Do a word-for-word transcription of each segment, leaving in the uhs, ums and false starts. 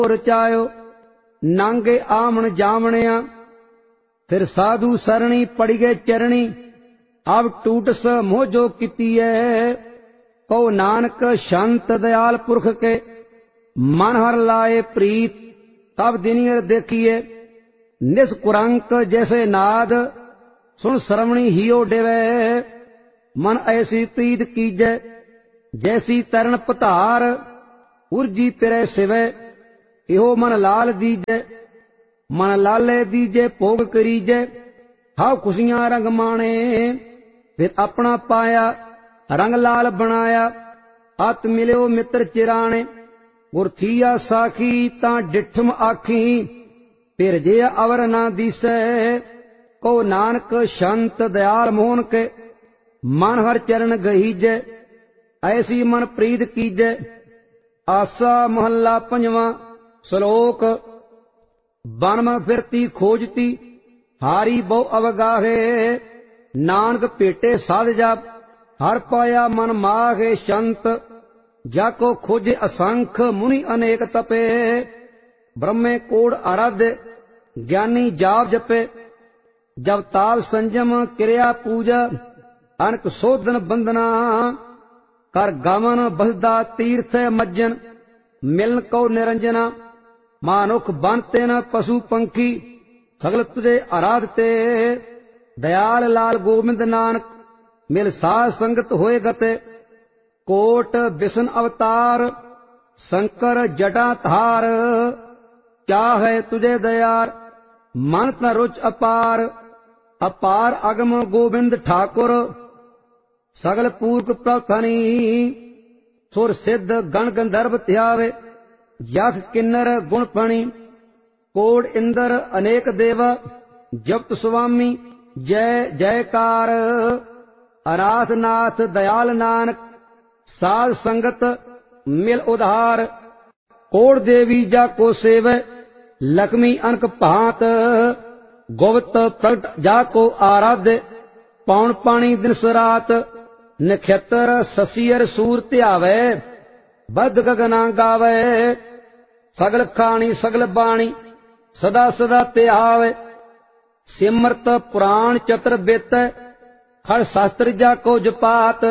ਰਚਾਇਓ ਨਾਂਗੇ ਆਮਣ ਜਾਵਣਿਆ। ਫਿਰ ਸਾਧੂ ਸਰਣੀ ਪੜੀ ਗਏ ਚਰਣੀ ਅਬ ਟੂਟਸ ਮੋਹ ਜੋ ਕੀਤੀਐ। ਕਉ ਨਾਨਕ ਸ਼ੰਤ ਦਇਆਲ ਪੁਰਖ ਕੇ ਮਨ ਹਰ ਲਾਏ ਪ੍ਰੀਤ ਤਬ ਦਿਨੀਰ ਦੇਖੀਏ। ਨਿਸਕੁਰੰਕ ਜੈਸੇ ਨਾਦ ਸੁਣ ਸਰਵਣੀ ਹੀਓ ਡਿਵੈ। ਮਨ ਐਸੀ ਪ੍ਰੀਤ ਕੀਜੈ ਜੈਸੀ ਤਰਨ ਪਧਾਰ ਉਰਜੀ ਪਿਰੈ ਸਿਵੈ। ਇਹੋ ਮਨ ਲਾਲ ਦੀਜੈ ਮਨ ਲਾਲੇ ਦੀਜੈ ਭੋਗ ਕਰੀਜੈ। ਹਾਉ ਖੁਸ਼ੀਆਂ ਰੰਗ ਮਾਣੇ ਫਿਰ ਆਪਣਾ ਪਾਇਆ ਰੰਗ ਲਾਲ ਬਣਾਇਆ। ਅਤ ਮਿਲਿਓ ਮਿੱਤਰ ਚਿਰਾਣੇ ਗੁਰ ਥੀਆ ਸਾਖੀ ਤਾਂ ਡਿਠਮ ਆਖੀ। ਫਿਰ ਜੇ ਅਵਰ ਨਾ ਦੀਸੈ ਕਉ ਨਾਨਕ ਸ਼ੰਤ ਦਇਆਲ ਮੋਹਨ ਕੇ ਮਨ ਹਰ ਚਰਨ ਗਹੀਜੈ। ਐਸੀ ਮਨ ਪ੍ਰੀਤ ਕੀਜੈ। ਆਸਾ ਮਹੱਲਾ ਪੰਜਵਾਂ। ਸ਼ਲੋਕ ਬਨਮ ਫਿਰਤੀ ਖੋਜਤੀ ਹਾਰੀ ਬਹੁ ਅਵਗਾਹੇ। ਨਾਨਕ ਭੇਟੇ ਸਾਧ ਜਪ ਹਰ ਪਾਇਆ ਮਨ ਮਾਹੇ। ਸ਼ੰਤ ਜਾਕੋ ਖੋਜੇ ਅਸੰਖ ਮੁਨੀ ਅਨੇਕ ਤਪੇ। ਬ੍ਰਹਮੇ ਕੋੜ ਅਰਾਧ ਗਿਆਨੀ ਜਾਪ ਜਪੇ। ਜਬ ਤਾਪ ਸੰਜਮ ਕਿਰਿਆ ਪੂਜਾ ਅਨਕ ਸੋਧਨ ਬੰਦਨਾ। ਕਰ ਗਮਨ ਬਸਦਾ ਤੀਰਥ ਮੱਜਨ ਮਿਲਨ ਕਉ ਨਿਰੰਜਨਾ। ਮਾਨੁਖ ਬੰਤੇ ਨ ਪਸ਼ੂ ਪੰਖੀ ਸਗਲ ਤੁਝੇ ਆਰਾਧਤੇ। ਦਇਆਲ ਲਾਲ ਗੋਬਿੰਦ ਨਾਨਕ ਮਿਲ ਸਾਧ ਸੰਗਤ ਹੋਏ ਗਤੇ। ਕੋਟ ਬਿਸ਼ਨ ਅਵਤਾਰ ਸ਼ੰਕਰ ਜਟਾ ਧਾਰ। ਕਿਆ ਹੈ ਤੁਝੇ ਦਇਆਰ ਮਨ ਨ ਰੁਚ ਅਪਾਰ। ਅਪਾਰ ਅਗਮ ਗੋਬਿੰਦ ਠਾਕੁਰ ਸਗਲ ਪੂਰਕ ਪ੍ਰਥਨੀ। ਸੁਰ ਸਿੱਧ ਗਣ ਗੰਧਰਵ ਧਿਆਵੇ ਯਖ ਕਿੰਨਰ ਗੁਣ ਪਣੀ। ਕੋੜ ਇੰਦਰ ਅਨੇਕ ਦੇਵਾ ਜਪਤ ਸੁਆਮੀ ਜੈ ਜੈਕਾਰ। ਅਨਾਥ ਨਾਥ ਦਇਆਲ ਨਾਨਕ ਸਾਧ ਸੰਗਤ ਮਿਲ ਉਧਾਰ। ਕੋੜ ਦੇਵੀ ਜਾ ਕੋ ਸੇਵੈ ਲక్ష్ਮੀ ਅਨਕ ਭਾਂਤ। ਗੁਪਤ ਪ੍ਰਗਟ ਜਾ ਕੋ ਆਰਾਧੇ ਪੌਣ ਪਾਣੀ ਦਿਨਸ ਰਾਤ। ਨਖੇਤਰ ਸਸੀਅਰ ਸੂਰ ਧਿਆਵੈ ਬਦ ਗਗਨਾ ਗਾਵੈ। ਸਗਲ ਖਾਣੀ ਸਗਲ ਬਾਣੀ ਸਦਾ ਸਦਾ ਧਿਆਵੈ। ਸਿਮਰਤ ਪੁਰਾਣ ਚਤਰ ਬੇਤੈ ਖੜ ਸ਼ਾਸਤਰ ਜਾ ਕੋ ਜਪਾਤ।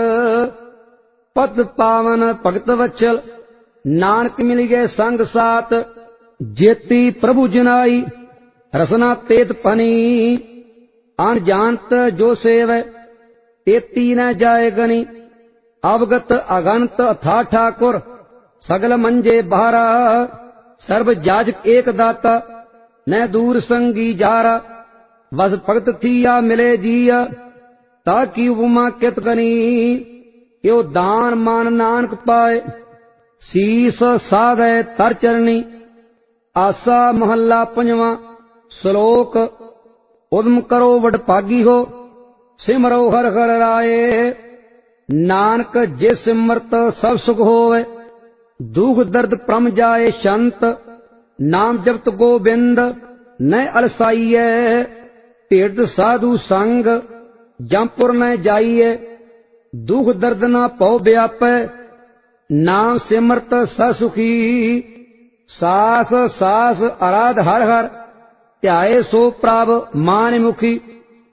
ਪਦ ਪਾਵਨ ਭਗਤ ਵਚਲ ਨਾਨਕ ਮਿਲ ਗਏ ਸੰਗ ਸਾਤ। ਜੇਤੀ ਪ੍ਰਭੂ ਜਨਾਈ ਰਸਨਾ ਤੇਤ ਪਨੀ। ਅਣ ਜਾਣਤ ਜੋ ਸੇਵੈ ਤੇਤੀ ਨ ਜਾਏ ਗਣੀ। ਅਵਗਤ ਅਗੰਤ ਅਥਾ ਠਾਕੁਰ ਸਗਲ ਮੰਜੇ ਬਹਾਰਾ। ਸਰਬ ਜਾਜਕ ਏਕ ਦਾਤਾ ਨੈ ਦੂਰ ਸੰਗੀ ਜਾਰਾ। ਵਸ ਭਗਤ ਥੀਆ ਮਿਲੇ ਜੀਆ ਤਾ ਕੀ ਉਪਮਾ ਕਿਤ ਕਨੀ। ਇਹੋ ਦਾਨ ਮਾਨ ਨਾਨਕ ਪਾਏ ਸੀਸ ਸਾਧੈ ਤਰ ਚਰਣੀ। ਆਸਾ ਮਹੱਲਾ ਪੰਜਵਾਂ। ਸ਼ਲੋਕ ਉਦਮ ਕਰੋ ਵਡਭਾਗੀ ਹੋ ਸਿਮਰੋ ਹਰਿ ਹਰਿ ਰਾਏ। ਨਾਨਕ ਜੇ ਸਿਮਰਤ ਸਭ ਸੁਖ ਹੋਵੇ ਦੁਖ ਦਰਦ ਪ੍ਰਮ ਜਾਏ। ਸ਼ੰਤ ਨਾਮ ਜਪਤ ਗੋਬਿੰਦ ਨੈ ਅਲਸਾਈਐ। ਭੇਟ ਸਾਧੂ ਸੰਗ ਜੰਪੁਰ ਨ ਜਾਈਐ। ਦੁਖ ਦਰਦ ਨਾ ਭਉ ਵਿਆਪੈ ਨਾਮ ਸਿਮਰਤ ਸ ਸੁਖੀ। ਸਾਸ ਸਾਸ ਅਰਾਧ ਹਰ ਹਰ ਧਿਆਏ ਸੋ ਪ੍ਰਭ ਮਾਨਿ ਮੁਖੀ।